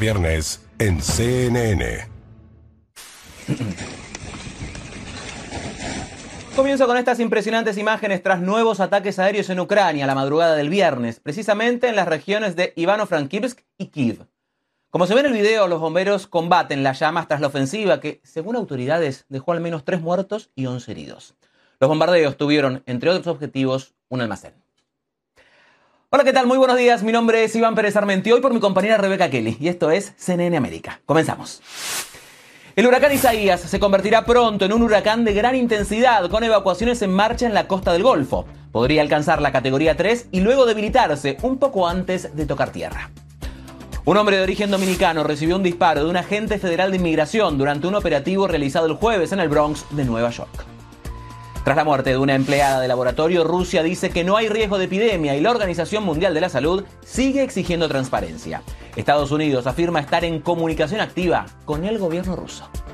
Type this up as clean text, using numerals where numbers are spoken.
viernes en CNN. Comienzo con estas impresionantes imágenes tras nuevos ataques aéreos en Ucrania la madrugada del viernes, precisamente en las regiones de Ivano-Frankivsk y Kiev. Como se ve en el video, los bomberos combaten las llamas tras la ofensiva que, según autoridades, dejó al menos 3 muertos y 11 heridos. Los bombardeos tuvieron, entre otros objetivos, un almacén. Hola, ¿qué tal? Muy buenos días. Mi nombre es Iván Pérez Armenti, hoy por mi compañera Rebeca Kelly, y esto es CNN América. Comenzamos. El huracán Isaías se convertirá pronto en un huracán de gran intensidad, con evacuaciones en marcha en la costa del Golfo. Podría alcanzar la categoría 3 y luego debilitarse un poco antes de tocar tierra. Un hombre de origen dominicano recibió un disparo de un agente federal de inmigración durante un operativo realizado el jueves en el Bronx de Nueva York. Tras la muerte de una empleada de laboratorio, Rusia dice que no hay riesgo de epidemia y la Organización Mundial de la Salud sigue exigiendo transparencia. Estados Unidos afirma estar en comunicación activa con el gobierno ruso.